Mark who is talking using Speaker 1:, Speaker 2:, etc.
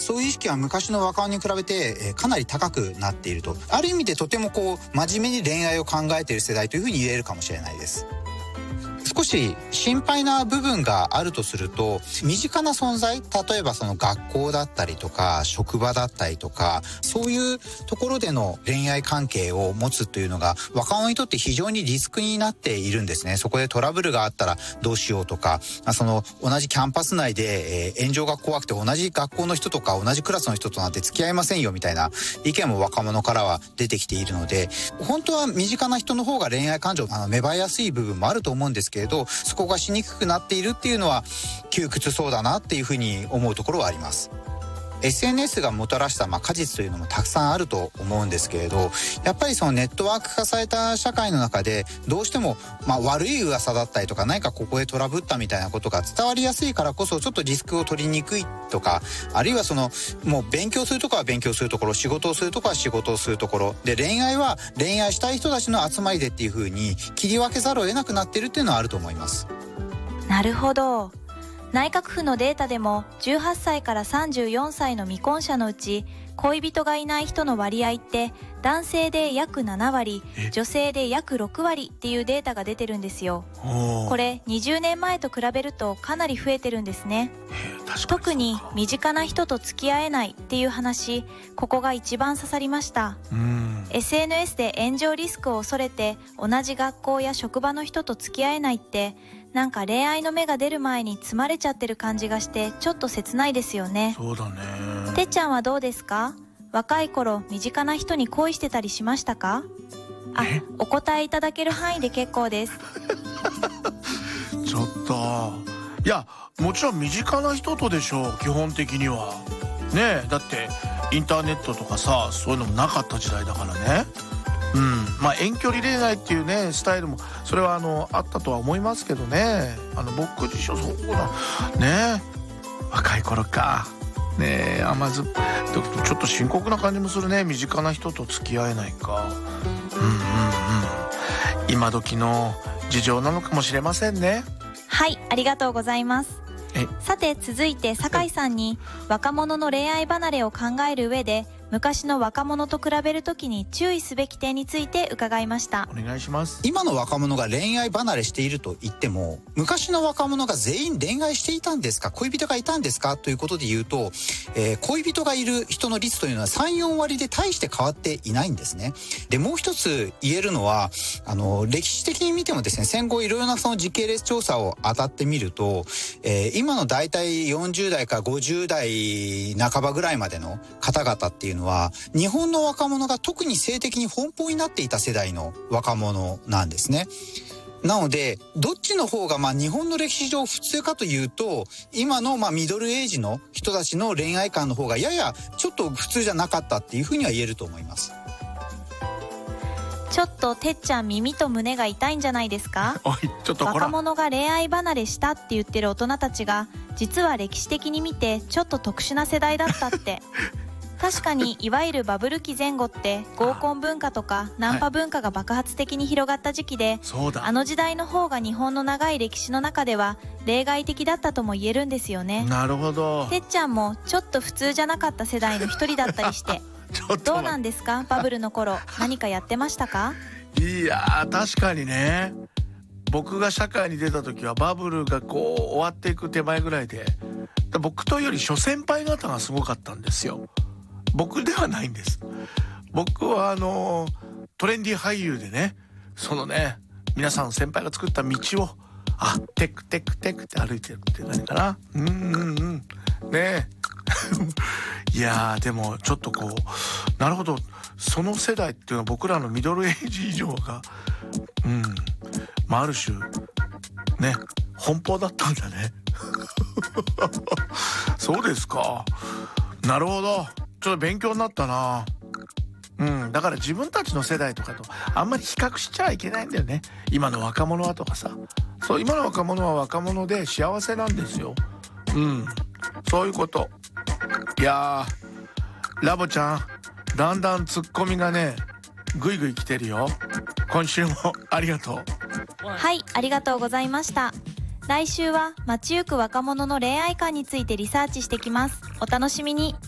Speaker 1: そういう意識は昔の若者に比べて、かなり高くなっていると。ある意味でとても真面目に恋愛を考えている世代というふうに言えるかもしれないです。少し心配な部分があるとすると、身近な存在、例えばその学校だったりとか職場だったりとか、そういうところでの恋愛関係を持つというのが若者にとって非常にリスクになっているんですね。そこでトラブルがあったらどうしようとか、その同じキャンパス内で、炎上が怖くて同じ学校の人とか同じクラスの人となんて付き合いませんよみたいな意見も若者からは出てきているので、本当は身近な人の方が恋愛感情芽生えやすい部分もあると思うんですけれど、そこがしにくくなっているっていうのは窮屈そうだなっていうふうに思うところはあります。SNS がもたらした果実というのもたくさんあると思うんですけれど、やっぱりそのネットワーク化された社会の中でどうしても悪い噂だったりとか、何かここでトラブったみたいなことが伝わりやすいからこそ、ちょっとリスクを取りにくいとか、あるいはもう勉強するところは勉強するところ、仕事をするところは仕事をするところで、恋愛は恋愛したい人たちの集まりでっていうふうに切り分けざるを得なくなっているっていうのはあると思います。
Speaker 2: なるほど。内閣府のデータでも18歳から34歳の未婚者のうち恋人がいない人の割合って男性で約7割、女性で約6割っていうデータが出てるんですよ。これ20年前と比べるとかなり増えてるんですね。特に身近な人と付き合えないっていう話、ここが一番刺さりました。SNS で炎上リスクを恐れて同じ学校や職場の人と付き合えないって、なんか恋愛の芽が出る前に積まれちゃってる感じがしてちょっと切ないですよね。
Speaker 3: そうだね。
Speaker 2: てっちゃんはどうですか？若い頃身近な人に恋してたりしましたか？お答えいただける範囲で結構です。
Speaker 3: ちょっと、いやもちろん身近な人とでしょう、基本的にはね。だってインターネットとかさ、そういうのもなかった時代だからね。遠距離恋愛っていうねスタイルもそれはあったとは思いますけどね。僕自身そうだね。若い頃かね。甘酸っぱいちょっと深刻な感じもするね。身近な人と付き合えないか。今時の事情なのかもしれませんね。
Speaker 2: はい、ありがとうございます。さて続いて酒井さんに若者の恋愛離れを考える上で昔の若者と比べるときに注意すべき点について伺いました。
Speaker 3: お願いします。
Speaker 1: 今の若者が恋愛離れしていると言っても、昔の若者が全員恋愛していたんですか、恋人がいたんですかということで言うと、恋人がいる人の率というのは 3,4 割で大して変わっていないんですね。でもう一つ言えるのは、歴史的に見てもですね、戦後いろいろなその時系列調査を当たってみると、今のだいたい40代から50代半ばぐらいまでの方々っていうのは、日本の若者が特に性的に奔放になっていた世代の若者なんですね。なのでどっちの方が日本の歴史上普通かというと、今のミドルエイジの人たちの恋愛観の方がややちょっと普通じゃなかったっていうふうには言えると思います。
Speaker 2: ちょっとてっちゃん耳と胸が痛いんじゃないですか？
Speaker 3: おい、ちょっと
Speaker 2: 若者が恋愛離れしたって言ってる大人たちが実は歴史的に見てちょっと特殊な世代だったって確かにいわゆるバブル期前後って合コン文化とかナンパ文化が爆発的に広がった時期で、あの時代の方が日本の長い歴史の中では例外的だったとも言えるんですよね。
Speaker 3: なるほど。
Speaker 2: てっちゃんもちょっと普通じゃなかった世代の一人だったりしてどうなんですか？バブルの頃何かやってましたか？
Speaker 3: いや確かにね。僕が社会に出た時はバブルが終わっていく手前ぐらいで、僕というより諸先輩方がすごかったんですよ。僕ではないんです。僕はトレンディ俳優でね、皆さん先輩が作った道をテクテクテクって歩いてるって何かな。ねいやでもちょっとなるほど、その世代っていうのは僕らのミドルエイジ以上がある種ね奔放だったんだねそうですか。なるほど、ちょっと勉強になったな。だから自分たちの世代とかとあんまり比較しちゃいけないんだよね。今の若者はとかさ、今の若者は若者で幸せなんですよ。そういうこと。いやラボちゃん、だんだんツッコミがねぐいぐい来てるよ。今週もありがとう。
Speaker 2: はい、ありがとうございました。来週は街行く若者の恋愛観についてリサーチしてきます。お楽しみに。